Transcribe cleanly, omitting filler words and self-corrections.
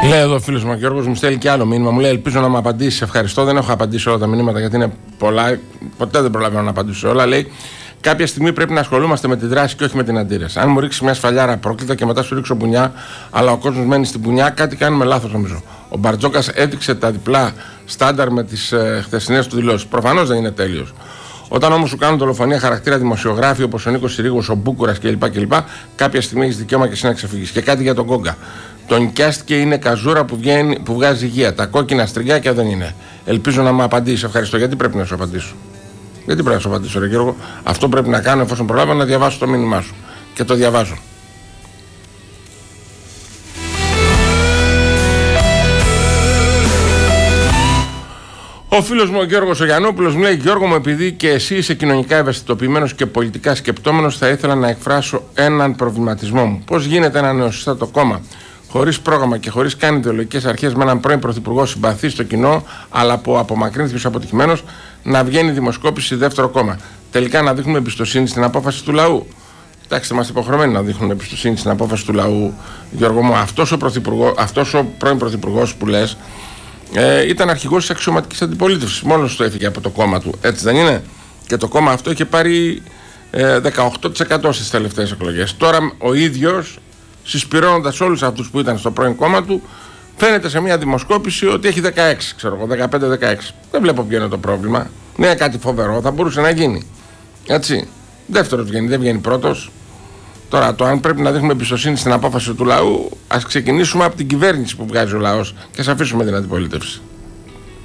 Λέει εδώ ο φίλος μου ο Γιώργος, μου στέλνει και άλλο μήνυμα. Μου λέει: ελπίζω να μου απαντήσει. Ευχαριστώ. Δεν έχω απαντήσει όλα τα μηνύματα γιατί είναι πολλά. Ποτέ δεν προλαβαίνω να απαντήσω όλα. Λέει: κάποια στιγμή πρέπει να ασχολούμαστε με τη δράση και όχι με την αντίδραση. Αν μου ρίξει μια σφαλιάρα πρόκλητα και μετά σου ρίξω πουνιά, αλλά ο κόσμος μένει στην πουνιά, κάτι κάνουμε λάθος νομίζω. Ο Μπαρτζόκας έδειξε τα διπλά στάνταρ με τις χθεσινές του δηλώσεις. Προφανώς δεν είναι τέλειος. Όταν όμως σου κάνουν δολοφονία χαρακτήρα δημοσιογράφοι όπως ο Νίκος Συρίγος, ο Μπούκουρας κλπ. Κάποια στιγμή έχεις δικαίωμα και εσύ να ξεφύγεις. Και κάτι για τον Κόγκα. Τον νοικιάστηκε, είναι καζούρα που βγάζει υγεία. Τα κόκκινα στριγκάκια δεν είναι. Ελπίζω να μου απαντήσει. Ευχαριστώ. Γιατί πρέπει να σου απαντήσω? Γιατί πρέπει να σου απαντήσω, ρε Γιώργο? Αυτό πρέπει να κάνω εφόσον προλάβω, να διαβάσω το μήνυμά σου. Και το διαβάζω. Ο φίλος μου ο Γιώργος ο Γιαννόπουλος μου λέει: Γιώργο μου, επειδή και εσύ είσαι κοινωνικά ευαισθητοποιημένος και πολιτικά σκεπτόμενος, θα ήθελα να εκφράσω έναν προβληματισμό μου. Πώς γίνεται ένα νεοσύστατο κόμμα χωρίς πρόγραμμα και χωρίς καν ιδεολογικές αρχές, με έναν πρώην πρωθυπουργό συμπαθή στο κοινό, αλλά που απομακρύνθηκε ως αποτυχημένος, να βγαίνει δημοσκόπηση δεύτερο κόμμα? Τελικά να δείχνουμε εμπιστοσύνη στην απόφαση του λαού? Κοιτάξτε, είμαστε υποχρεωμένοι να δείχνουμε εμπιστοσύνη στην απόφαση του λαού, Γιώργο μου. Αυτός ο πρώην πρωθυπουργός που λες ήταν αρχηγός της αξιωματικής αντιπολίτευσης. Μόνος του έφυγε από το κόμμα του, έτσι δεν είναι? Και το κόμμα αυτό είχε πάρει 18% στις τελευταίες εκλογές. Τώρα ο ίδιος, συσπηρώνοντας όλους αυτούς που ήταν στο πρώην κόμμα του, φαίνεται σε μια δημοσκόπηση ότι έχει 16, ξέρω εγώ, 15-16. Δεν βλέπω ποιο είναι το πρόβλημα. Ναι, κάτι φοβερό θα μπορούσε να γίνει. Έτσι. Δεύτερος βγαίνει, δεν βγαίνει πρώτος. Τώρα, το αν πρέπει να δείχνουμε εμπιστοσύνη στην απόφαση του λαού, ας ξεκινήσουμε από την κυβέρνηση που βγάζει ο λαός και ας αφήσουμε την αντιπολίτευση.